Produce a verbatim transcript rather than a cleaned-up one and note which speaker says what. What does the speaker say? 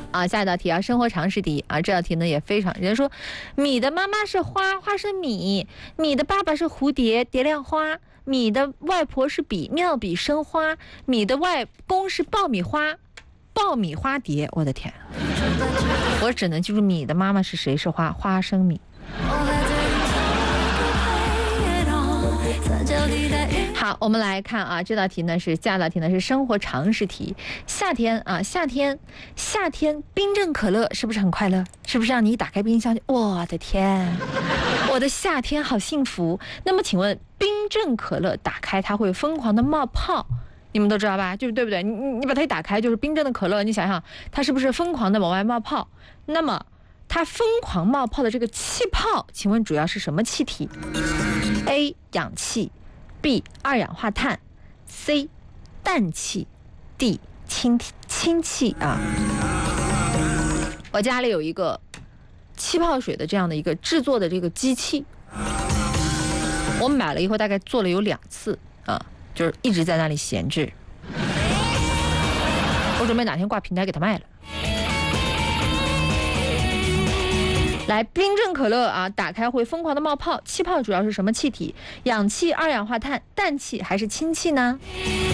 Speaker 1: 啊，下一道题啊，生活常识题啊，这道题呢也非常，人家说米的妈妈是花，花生米；米的爸爸是蝴蝶，蝶恋花；米的外婆是笔，妙笔生花；米的外公是爆米花，爆米花蝶。我的天，我只能记住米的妈妈是谁，是花，花生米。好，我们来看啊，这道题呢是下道题呢是生活常识题。夏天啊，夏天，夏天冰镇可乐是不是很快乐？是不是让你一打开冰箱就，我的天，我的夏天好幸福？那么请问，冰镇可乐打开它会疯狂的冒泡，你们都知道吧？就是对不对？你你把它一打开就是冰镇的可乐，你想想它是不是疯狂的往外冒泡？那么它疯狂冒泡的这个气泡，请问主要是什么气体 ？A. 氧气。B. 二氧化碳 C. 氮气 D. 氢氢气啊！我家里有一个气泡水的这样的一个制作的这个机器，我买了以后大概做了有两次啊，就是一直在那里闲置。我准备哪天挂平台给它卖了。来，冰镇可乐啊，打开会疯狂的冒泡，气泡主要是什么气体？氧气、二氧化碳、氮气还是氢气呢？